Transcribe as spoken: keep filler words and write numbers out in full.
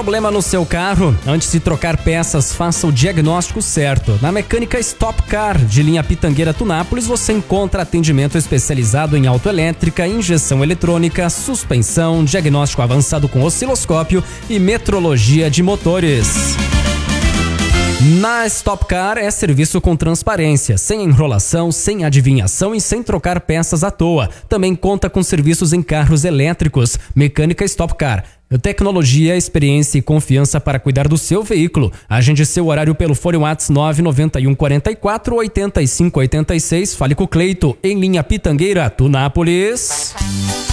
problema no seu carro? Antes de trocar peças, faça o diagnóstico certo. Na Mecânica Stop Car, de linha Pitangueira Tunápolis, você encontra atendimento especializado em autoelétrica, injeção eletrônica, suspensão, diagnóstico avançado com osciloscópio e metrologia de motores. Na Stop Car é serviço com transparência, sem enrolação, sem adivinhação e sem trocar peças à toa. Também conta com serviços em carros elétricos. Mecânica Stop Car. Tecnologia, experiência e confiança para cuidar do seu veículo. Agende seu horário pelo fone WhatsApp nove nove um quatro quatro oito cinco oito seis. Fale com o Cleito, em linha Pitangueira, Tunápolis.